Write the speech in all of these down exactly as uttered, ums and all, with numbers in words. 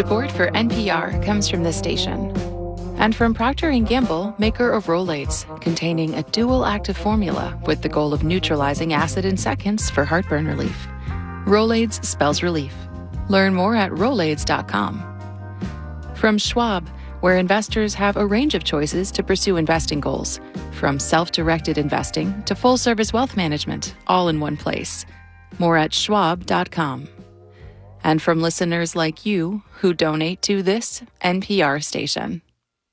Support for N P R comes from this station and from Procter and Gamble, maker of Rolaids, containing a dual active formula with the goal of neutralizing acid in seconds for heartburn relief. Rolaids spells relief. Learn more at rolaids dot com. From Schwab, where investors have a range of choices to pursue investing goals, from self-directed investing to full-service wealth management, all in one place. More at schwab dot com. And from listeners like you who donate to this N P R station.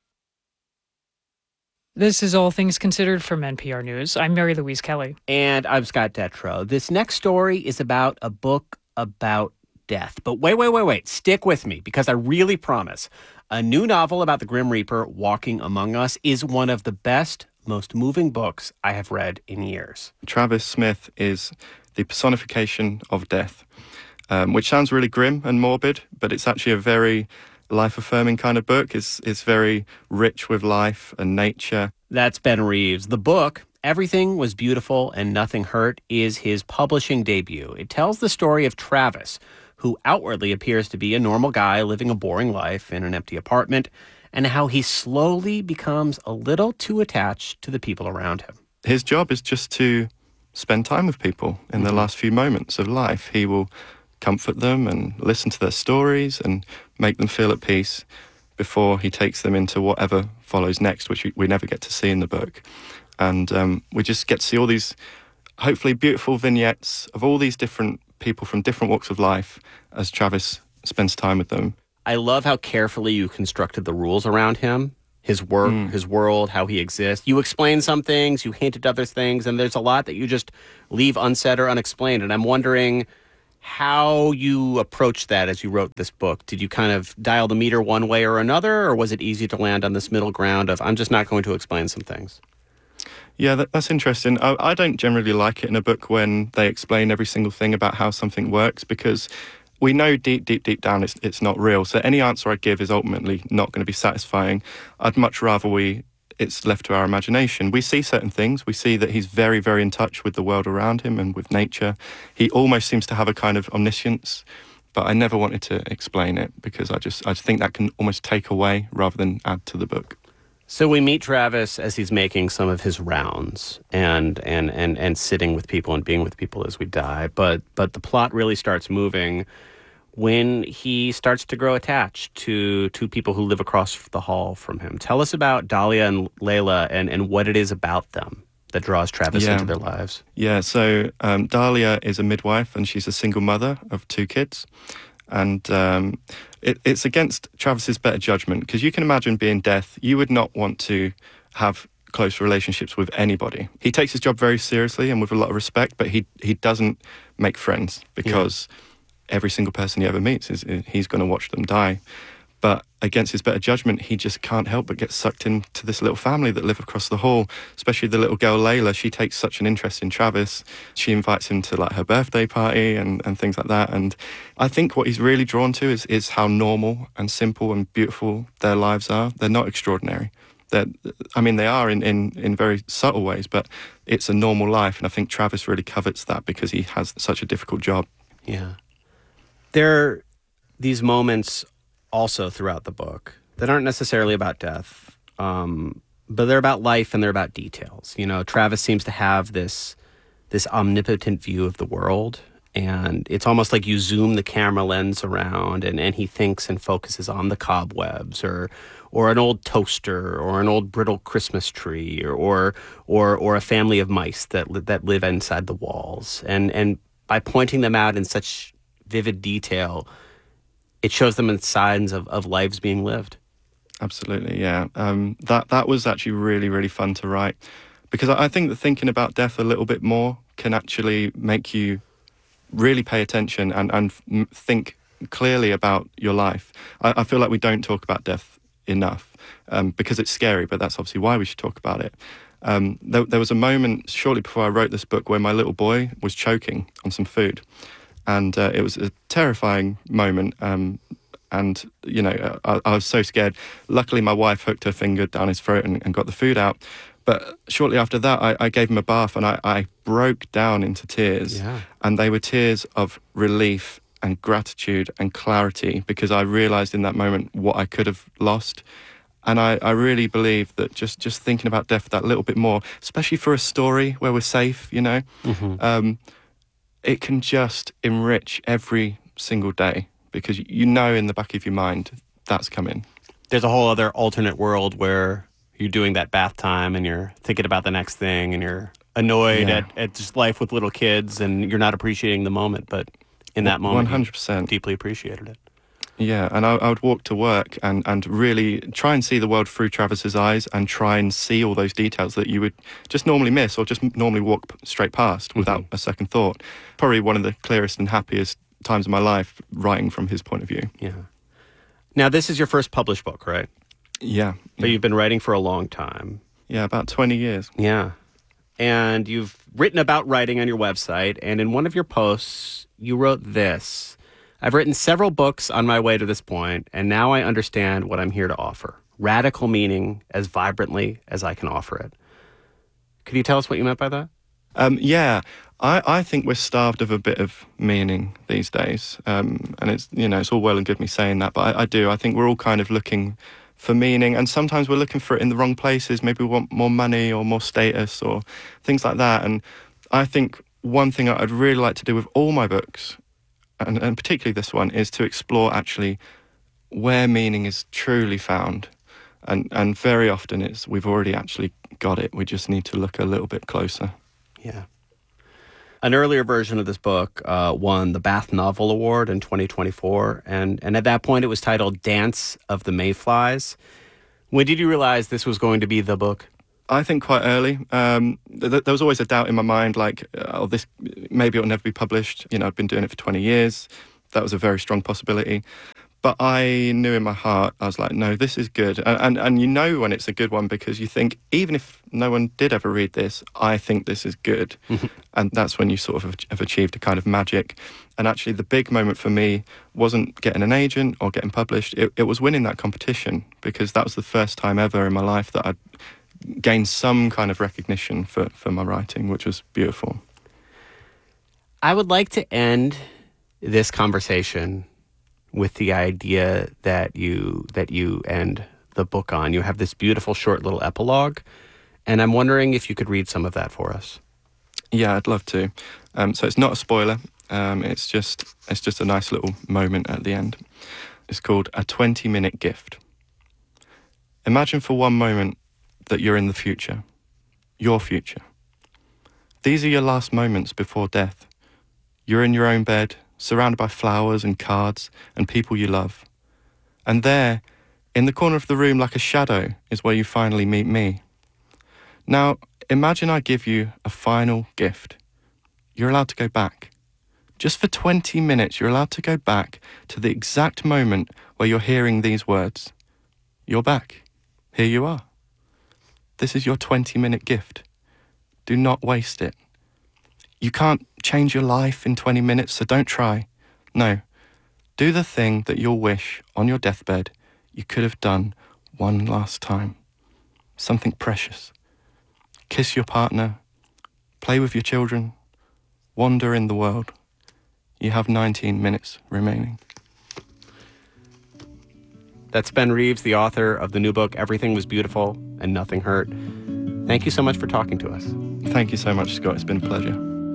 This is All Things Considered from N P R News. I'm Mary Louise Kelly. And I'm Scott Detrow. This next story is about a book about death. But wait, wait, wait, wait. Stick with me, because I really promise. A new novel about the Grim Reaper walking among us is one of the best, most moving books I have read in years. Travis Smith is the personification of death. Um, which sounds really grim and morbid, but it's actually a very life-affirming kind of book. It's, it's very rich with life and nature. That's Ben Reeves. The book, Everything Was Beautiful and Nothing Hurt, is his publishing debut. It tells the story of Travis, who outwardly appears to be a normal guy living a boring life in an empty apartment, and how he slowly becomes a little too attached to the people around him. His job is just to spend time with people in mm-hmm. the last few moments of life. He will comfort them and listen to their stories and make them feel at peace before he takes them into whatever follows next, which we, we never get to see in the book. And um, we just get to see all these hopefully beautiful vignettes of all these different people from different walks of life as Travis spends time with them. I love how carefully you constructed the rules around him, his work, mm. his world, how he exists. You explain some things, you hint at other things, and there's a lot that you just leave unsaid or unexplained. And I'm wondering how you approached that as you wrote this book. Did you kind of dial the meter one way or another, or was it easy to land on this middle ground of, I'm just not going to explain some things? Yeah, that, that's interesting. I, I don't generally like it in a book when they explain every single thing about how something works, because we know deep, deep, deep down it's, it's not real. So any answer I give is ultimately not going to be satisfying. I'd much rather we it's left to our imagination. We see certain things. We see that he's very, very in touch with the world around him and with nature. He almost seems to have a kind of omniscience, but I never wanted to explain it because I just I just think that can almost take away rather than add to the book. So we meet Travis as he's making some of his rounds and and and and sitting with people and being with people as we die. But but the plot really starts moving when he starts to grow attached to two people who live across the hall from him. Tell us about Dahlia and Layla and, and what it is about them that draws Travis yeah. into their lives. Yeah, so um, Dahlia is a midwife and she's a single mother of two kids. And um, it, it's against Travis's better judgment, because you can imagine being deaf, you would not want to have close relationships with anybody. He takes his job very seriously and with a lot of respect, but he, he doesn't make friends because... Yeah. Every single person he ever meets, is he's going to watch them die. But against his better judgment, he just can't help but get sucked into this little family that live across the hall, especially the little girl, Layla. She takes such an interest in Travis. She invites him to like her birthday party and, and things like that. And I think what he's really drawn to is, is how normal and simple and beautiful their lives are. They're not extraordinary. They're, I mean, they are in, in, in very subtle ways, but it's a normal life. And I think Travis really covets that because he has such a difficult job. Yeah. There are these moments also throughout the book that aren't necessarily about death, um, but they're about life and they're about details. You know, Travis seems to have this this omnipotent view of the world, and it's almost like you zoom the camera lens around and, and he thinks and focuses on the cobwebs or or an old toaster or an old brittle Christmas tree or or or, or a family of mice that li- that live inside the walls. And and by pointing them out in such vivid detail, it shows them in signs of, of lives being lived. Absolutely, yeah. Um, that that was actually really, really fun to write, because I, I think that thinking about death a little bit more can actually make you really pay attention and, and think clearly about your life. I, I feel like we don't talk about death enough um, because it's scary, but that's obviously why we should talk about it. Um, there, there was a moment shortly before I wrote this book where my little boy was choking on some food. And uh, it was a terrifying moment. Um, and, you know, I, I was so scared. Luckily, my wife hooked her finger down his throat and, and got the food out. But shortly after that, I, I gave him a bath and I, I broke down into tears. Yeah. And they were tears of relief and gratitude and clarity, because I realized in that moment what I could have lost. And I, I really believe that just, just thinking about death that little bit more, especially for a story where we're safe, you know, mm-hmm. um, it can just enrich every single day, because you know in the back of your mind that's coming. There's a whole other alternate world where you're doing that bath time and you're thinking about the next thing and you're annoyed yeah. at, at just life with little kids and you're not appreciating the moment, but in that moment, one hundred percent. You deeply appreciated it. Yeah, and I, I would walk to work and, and really try and see the world through Travis's eyes and try and see all those details that you would just normally miss or just normally walk straight past without mm-hmm. a second thought. Probably one of the clearest and happiest times of my life writing from his point of view. Yeah. Now, this is your first published book, right? Yeah. But yeah. you've been writing for a long time. Yeah, about twenty years. Yeah. And you've written about writing on your website, and in one of your posts, you wrote this: I've written several books on my way to this point, and now I understand what I'm here to offer. Radical meaning as vibrantly as I can offer it. Could you tell us what you meant by that? Um, yeah, I, I think we're starved of a bit of meaning these days. Um, and it's, you know, it's all well and good me saying that, but I, I do. I think we're all kind of looking for meaning, and sometimes we're looking for it in the wrong places. Maybe we want more money or more status or things like that. And I think one thing I'd really like to do with all my books, and, and particularly this one, is to explore actually where meaning is truly found. And and very often it's we've already actually got it. We just need to look a little bit closer. Yeah. An earlier version of this book uh, won the Bath Novel Award in twenty twenty-four, and, and at that point it was titled Dance of the Mayflies. When did you realize this was going to be the book? I think quite early. Um, th- there was always a doubt in my mind, like, oh, this maybe it'll never be published. You know, I've been doing it for twenty years. That was a very strong possibility. But I knew in my heart, I was like, no, this is good. And, and and you know when it's a good one because you think, even if no one did ever read this, I think this is good. Mm-hmm. And that's when you sort of have achieved a kind of magic. And actually the big moment for me wasn't getting an agent or getting published. It, it was winning that competition, because that was the first time ever in my life that I'd gained some kind of recognition for, for my writing, which was beautiful. I would like to end this conversation with the idea that you that you end the book on. You have this beautiful short little epilogue, and I'm wondering if you could read some of that for us. Yeah, I'd love to. Um, so it's not a spoiler. Um, it's just it's just a nice little moment at the end. It's called A twenty-Minute Gift. Imagine for one moment that you're in the future, your future. These are your last moments before death. You're in your own bed, surrounded by flowers and cards and people you love. And there, in the corner of the room like a shadow, is where you finally meet me. Now, imagine I give you a final gift. You're allowed to go back. Just for twenty minutes, you're allowed to go back to the exact moment where you're hearing these words. You're back. Here you are. This is your twenty-minute gift. Do not waste it. You can't change your life in twenty minutes, so don't try. No, do the thing that you'll wish on your deathbed you could have done one last time. Something precious. Kiss your partner, play with your children, wander in the world. You have nineteen minutes remaining. That's Ben Reeves, the author of the new book, Everything Was Beautiful and Nothing Hurt. Thank you so much for talking to us. Thank you so much, Scott. It's been a pleasure.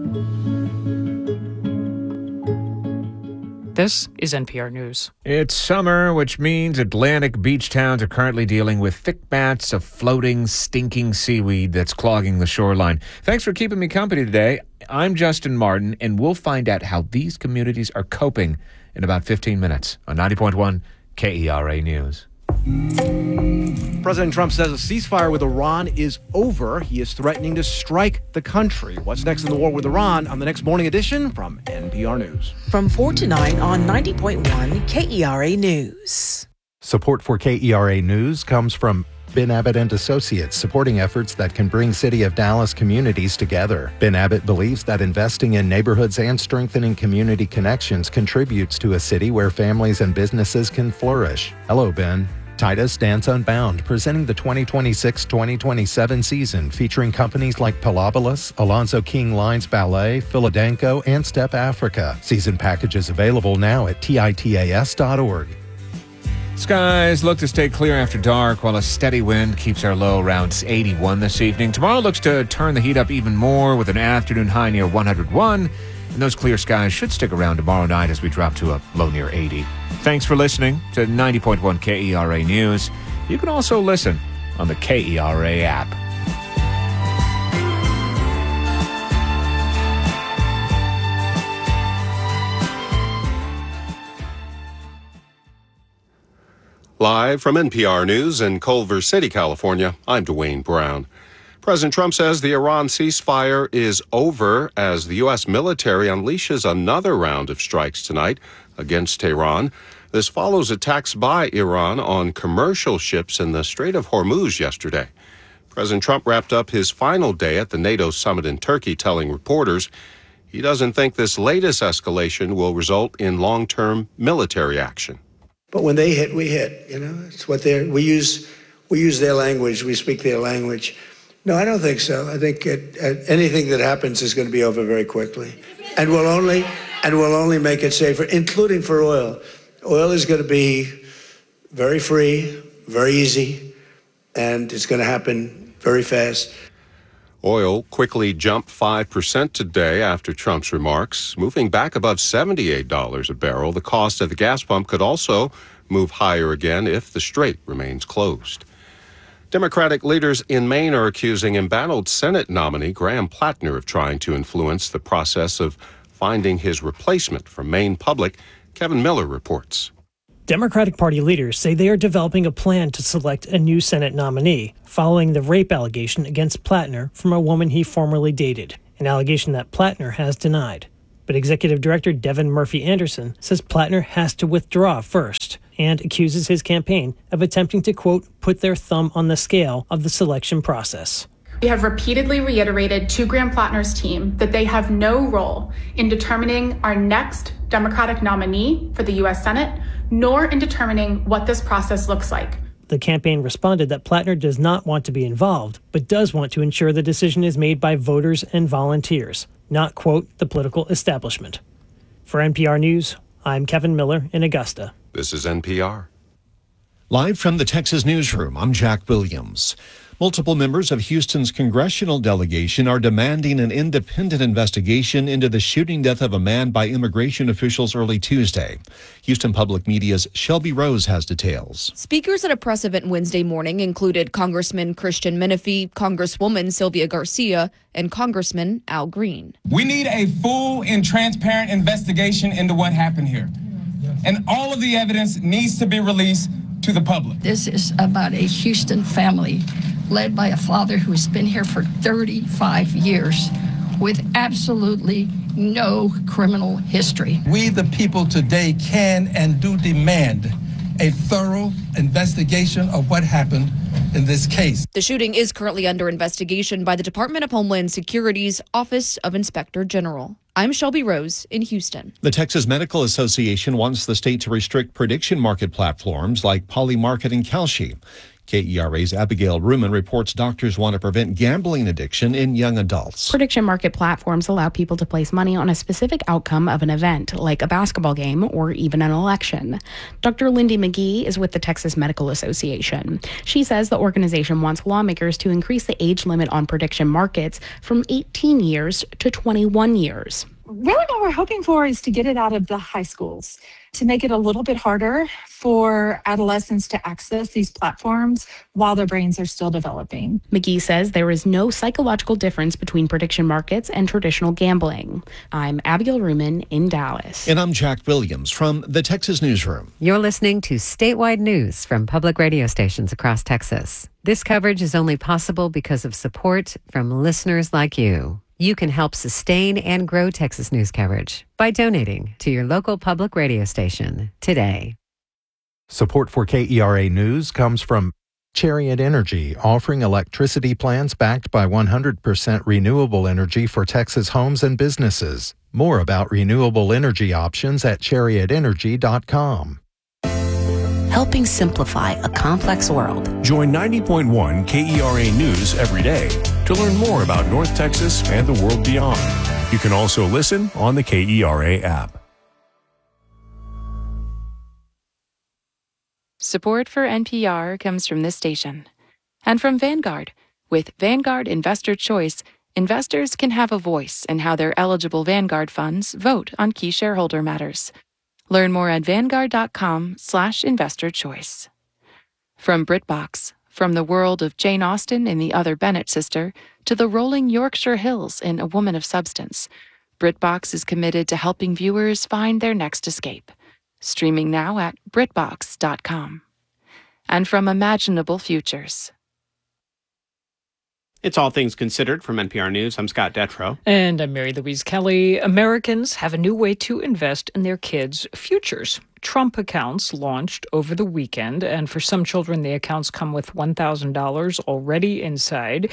This is N P R News. It's summer, which means Atlantic beach towns are currently dealing with thick mats of floating, stinking seaweed that's clogging the shoreline. Thanks for keeping me company today. I'm Justin Martin, and we'll find out how these communities are coping in about fifteen minutes on ninety point one K E R A News. President Trump says a ceasefire with Iran is over. He is threatening to strike the country. What's next in the war with Iran on the next morning edition from N P R News. From four to nine on ninety point one K E R A News. Support for K E R A News comes from Ben Abbott and Associates, supporting efforts that can bring City of Dallas communities together. Ben Abbott believes that investing in neighborhoods and strengthening community connections contributes to a city where families and businesses can flourish. Hello, Ben. Titus Dance Unbound, presenting the twenty twenty-six twenty twenty-seven season, featuring companies like Pilobolus, Alonzo King Lines Ballet, Philadanco, and Step Africa. Season packages available now at titas dot org. Skies look to stay clear after dark, while a steady wind keeps our low around eighty-one this evening. Tomorrow looks to turn the heat up even more with an afternoon high near one hundred one, and those clear skies should stick around tomorrow night as we drop to a low near eighty. Thanks for listening to ninety point one K E R A News. You can also listen on the K E R A app. Live from N P R News in Culver City, California, I'm Dwayne Brown. President Trump says the Iran ceasefire is over as the U S military unleashes another round of strikes tonight against Tehran. This follows attacks by Iran on commercial ships in the Strait of Hormuz yesterday. President Trump wrapped up his final day at the NATO summit in Turkey, telling reporters he doesn't think this latest escalation will result in long-term military action. But when they hit, we hit. You know, it's what they're. We use we use their language. We speak their language. No, I don't think so. I think it, uh, anything that happens is going to be over very quickly, and will only and will only make it safer, including for oil. Oil is going to be very free, very easy, and it's going to happen very fast. Oil quickly jumped five percent today after Trump's remarks, moving back above seventy-eight dollars a barrel. The cost at the gas pump could also move higher again if the strait remains closed. Democratic leaders in Maine are accusing embattled Senate nominee Graham Plattner of trying to influence the process of finding his replacement from Maine Public. Kevin Miller reports. Democratic Party leaders say they are developing a plan to select a new Senate nominee following the rape allegation against Plattner from a woman he formerly dated, an allegation that Plattner has denied. But Executive Director Devin Murphy Anderson says Plattner has to withdraw first and accuses his campaign of attempting to, quote, put their thumb on the scale of the selection process. We have repeatedly reiterated to Graham Plattner's team that they have no role in determining our next Democratic nominee for the U S Senate, nor in determining what this process looks like. The campaign responded that Plattner does not want to be involved, but does want to ensure the decision is made by voters and volunteers, not, quote, the political establishment. For N P R News, I'm Kevin Miller in Augusta. This is N P R. Live from the Texas Newsroom, I'm Jack Williams. Multiple members of Houston's congressional delegation are demanding an independent investigation into the shooting death of a man by immigration officials early Tuesday. Houston Public Media's Shelby Rose has details. Speakers at a press event Wednesday morning included Congressman Christian Menifee, Congresswoman Sylvia Garcia, and Congressman Al Green. We need a full and transparent investigation into what happened here. And all of the evidence needs to be released to the public. This is about a Houston family led by a father who's been here for thirty-five years with absolutely no criminal history. We, the people today, can and do demand a thorough investigation of what happened in this case. The shooting is currently under investigation by the Department of Homeland Security's Office of Inspector General. I'm Shelby Rose in Houston. The Texas Medical Association wants the state to restrict prediction market platforms like Polymarket and Kalshi. K E R A's Abigail Ruman reports doctors want to prevent gambling addiction in young adults. Prediction market platforms allow people to place money on a specific outcome of an event, like a basketball game or even an election. Doctor Lindy McGee is with the Texas Medical Association. She says the organization wants lawmakers to increase the age limit on prediction markets from eighteen years to twenty-one years. Really what we're hoping for is to get it out of the high schools, to make it a little bit harder for adolescents to access these platforms while their brains are still developing. McGee says there is no psychological difference between prediction markets and traditional gambling. I'm Abigail Ruman in Dallas. And I'm Jack Williams from the Texas Newsroom. You're listening to statewide news from public radio stations across Texas. This coverage is only possible because of support from listeners like you. You can help sustain and grow Texas news coverage by donating to your local public radio station today. Support for K E R A News comes from Chariot Energy, offering electricity plans backed by one hundred percent renewable energy for Texas homes and businesses. More about renewable energy options at chariot energy dot com. helping simplify a complex world. Join ninety point one K E R A News every day to learn more about North Texas and the world beyond. You can also listen on the K E R A app. Support for N P R comes from this station and from Vanguard. With Vanguard Investor Choice, investors can have a voice in how their eligible Vanguard funds vote on key shareholder matters. Learn more at vanguard.com slash investor choice. From BritBox, from the world of Jane Austen in The Other Bennet Sister to the rolling Yorkshire Hills in A Woman of Substance, BritBox is committed to helping viewers find their next escape. Streaming now at britbox dot com. And from Imaginable Futures. It's All Things Considered from N P R News. I'm Scott Detrow. And I'm Mary Louise Kelly. Americans have a new way to invest in their kids' futures. Trump accounts launched over the weekend, and for some children, the accounts come with one thousand dollars already inside.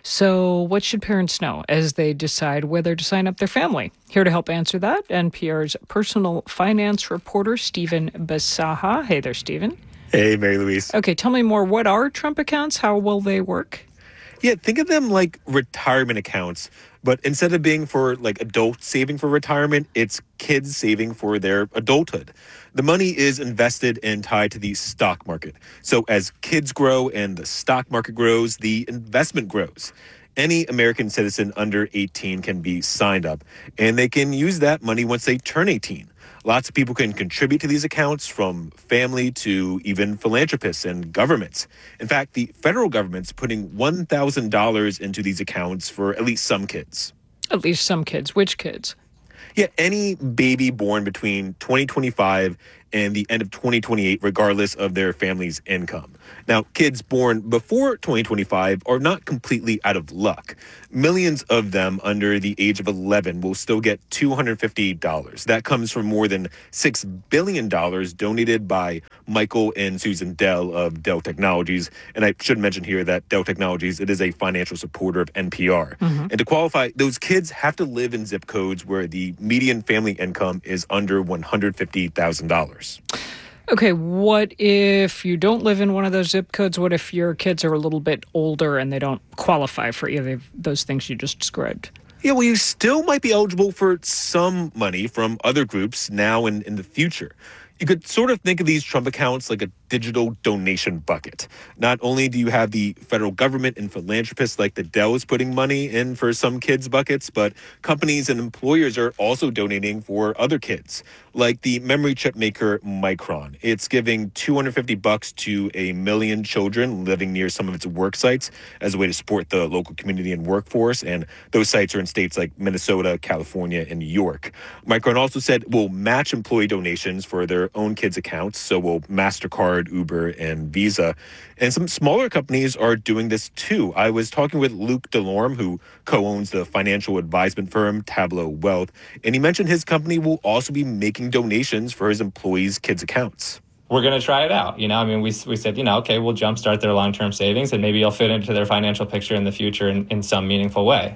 So what should parents know as they decide whether to sign up their family? Here to help answer that, N P R's personal finance reporter, Stephen Basaha. Hey there, Stephen. Hey, Mary Louise. Okay, tell me more. What are Trump accounts? How will they work? Yeah, think of them like retirement accounts, but instead of being for like adults saving for retirement, it's kids saving for their adulthood. The money is invested and tied to the stock market. So as kids grow and the stock market grows, the investment grows. Any American citizen under eighteen can be signed up, and they can use that money once they turn eighteen. Lots of people can contribute to these accounts, from family to even philanthropists and governments. In fact, the federal government's putting one thousand dollars into these accounts for at least some kids. At least some kids. Which kids? Yeah, any baby born between twenty twenty-five and the end of twenty twenty-eight, regardless of their family's income. Now, kids born before twenty twenty-five are not completely out of luck. Millions of them under the age of eleven will still get two hundred fifty dollars. That comes from more than six billion dollars donated by Michael and Susan Dell of Dell Technologies. And I should mention here that Dell Technologies, it is a financial supporter of N P R. Mm-hmm. And to qualify, those kids have to live in zip codes where the median family income is under one hundred fifty thousand dollars. Okay, what if you don't live in one of those zip codes? What if your kids are a little bit older and they don't qualify for either of those things you just described? Yeah, well, you still might be eligible for some money from other groups now and in the future. You could sort of think of these Trump accounts like a digital donation bucket. Not only do you have the federal government and philanthropists like the Dells putting money in for some kids' buckets, but companies and employers are also donating for other kids, like the memory chip maker Micron. It's giving two hundred fifty bucks to a million children living near some of its work sites as a way to support the local community and workforce, and those sites are in states like Minnesota, California, and New York. Micron also said we'll match employee donations for their own kids' accounts, so will MasterCard, Uber, and Visa. And some smaller companies are doing this too. I was talking with Luke Delorme, who co-owns the financial advisement firm Tableau Wealth, and he mentioned his company will also be making donations for his employees' kids' accounts. We're going to try it out. You know, I mean, we we said, you know, okay, we'll jumpstart their long-term savings and maybe it'll fit into their financial picture in the future in, in some meaningful way.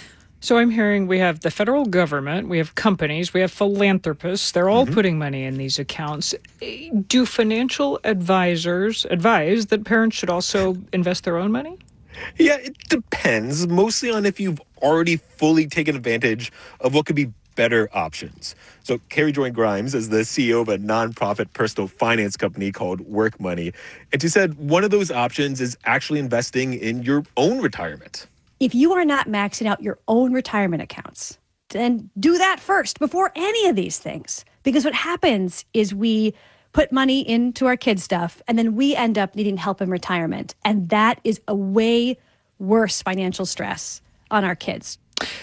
So I'm hearing we have the federal government, we have companies, we have philanthropists. They're all mm-hmm. putting money in these accounts. Do financial advisors advise that parents should also invest their own money? Yeah, it depends, mostly on if you've already fully taken advantage of what could be better options. So Carrie Joy Grimes is the C E O of a nonprofit personal finance company called Work Money. And she said one of those options is actually investing in your own retirement. If you are not maxing out your own retirement accounts, then do that first before any of these things. Because what happens is we put money into our kids' stuff and then we end up needing help in retirement. And that is a way worse financial stress on our kids.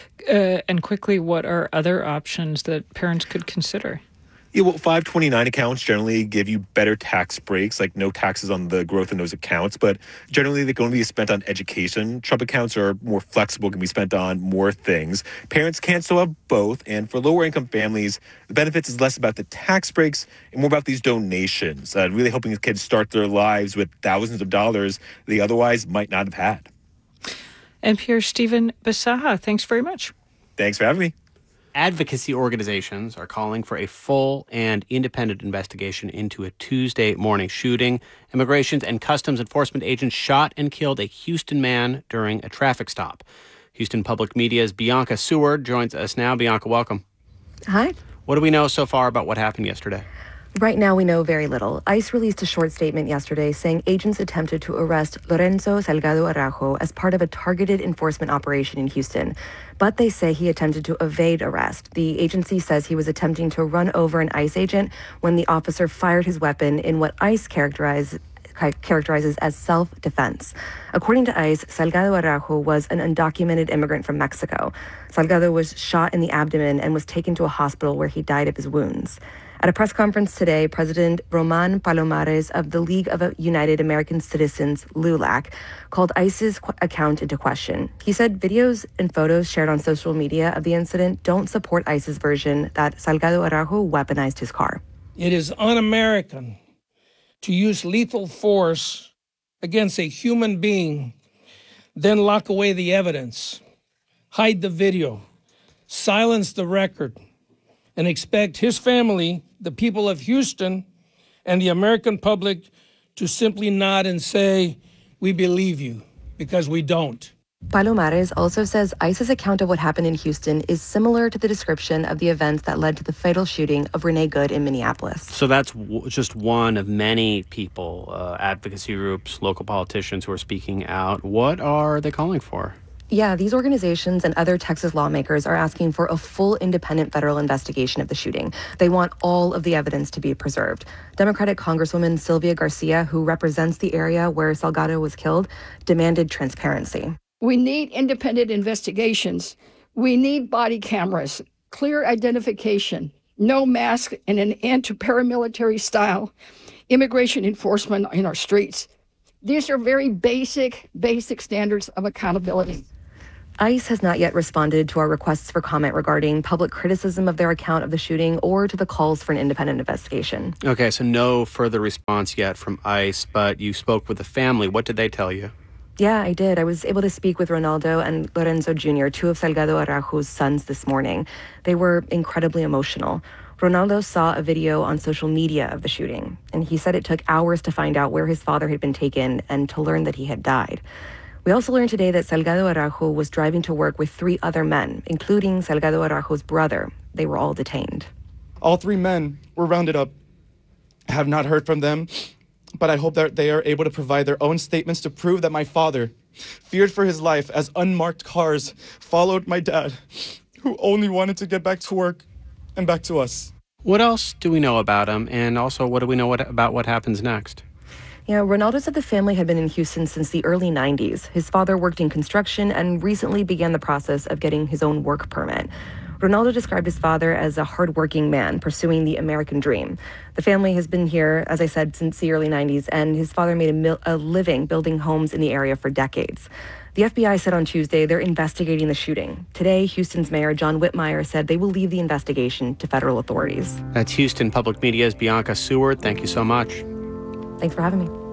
Uh, and quickly, what are other options that parents could consider? Yeah, well, five twenty-nine accounts generally give you better tax breaks, like no taxes on the growth in those accounts, but generally they can only be spent on education. Trump accounts are more flexible, can be spent on more things. Parents can still have both, and for lower income families, the benefits is less about the tax breaks and more about these donations, uh, really helping kids start their lives with thousands of dollars they otherwise might not have had. N P R's Stephen Basaha, thanks very much. Thanks for having me. advocacy organizations are calling for a full and independent investigation into a Tuesday morning shooting. Immigration and Customs Enforcement agents shot and killed a Houston man during a traffic stop. Houston Public Media's Bianca Seward joins us now. Bianca, welcome. Hi. What do we know so far about what happened yesterday? Right now, we know very little. ICE released a short statement yesterday saying agents attempted to arrest Lorenzo Salgado Araujo as part of a targeted enforcement operation in Houston. But they say he attempted to evade arrest. The agency says he was attempting to run over an ICE agent when the officer fired his weapon in what ICE characterized characterizes as self-defense. According to ICE, Salgado Araujo was an undocumented immigrant from Mexico. Salgado was shot in the abdomen and was taken to a hospital where he died of his wounds. At a press conference today, President Roman Palomares of the League of United American Citizens, LULAC, called ICE's qu- account into question. He said videos and photos shared on social media of the incident don't support ICE's version that Salgado Araujo weaponized his car. It is un-American to use lethal force against a human being, then lock away the evidence, hide the video, silence the record, and expect his family, the people of Houston, and the American public to simply nod and say, "We believe you," because we don't. Palomares also says ICE's account of what happened in Houston is similar to the description of the events that led to the fatal shooting of Renee Good in Minneapolis. So that's w- just one of many people, uh, advocacy groups, local politicians who are speaking out. What are they calling for? Yeah, these organizations and other Texas lawmakers are asking for a full independent federal investigation of the shooting. They want all of the evidence to be preserved. Democratic Congresswoman Sylvia Garcia, who represents the area where Salgado was killed, demanded transparency. We need independent investigations. We need body cameras, clear identification, no mask, and an end to paramilitary style immigration enforcement in our streets. These are very basic, basic standards of accountability. ICE has not yet responded to our requests for comment regarding public criticism of their account of the shooting or to the calls for an independent investigation. Okay, so no further response yet from ICE, but you spoke with the family. What did they tell you? Yeah, I did. I was able to speak with Ronaldo and Lorenzo Junior, two of Salgado Araujo's sons, this morning. They were incredibly emotional. Ronaldo saw a video on social media of the shooting, and he said it took hours to find out where his father had been taken and to learn that he had died. We also learned today that Salgado Araujo was driving to work with three other men, including Salgado Araujo's brother. They were all detained. All three men were rounded up. I have not heard from them, but I hope that they are able to provide their own statements to prove that my father, feared for his life as unmarked cars followed my dad, who only wanted to get back to work and back to us. What else do we know about him? And also, what do we know what, about what happens next? You know, Ronaldo said the family had been in Houston since the early nineties. His father worked in construction and recently began the process of getting his own work permit. Ronaldo described his father as a hardworking man pursuing the American dream. The family has been here, as I said, since the early nineties, and his father made a, mil- a living building homes in the area for decades. The F B I said on Tuesday they're investigating the shooting. Today, Houston's Mayor John Whitmire said they will leave the investigation to federal authorities. That's Houston Public Media's Bianca Seward. Thank you so much. Thanks for having me.